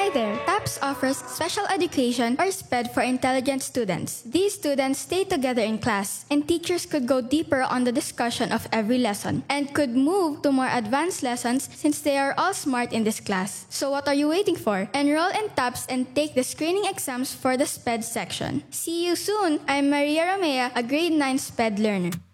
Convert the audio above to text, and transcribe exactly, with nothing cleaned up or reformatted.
Hi there! TAPS offers special education or SPED for intelligent students. These students stay together in class, and teachers could go deeper on the discussion of every lesson and could move to more advanced lessons since they are all smart in this class. So what are you waiting for? Enroll in TAPS and take the screening exams for the SPED section. See you soon! I'm Maria Romea, a grade nine SPED learner.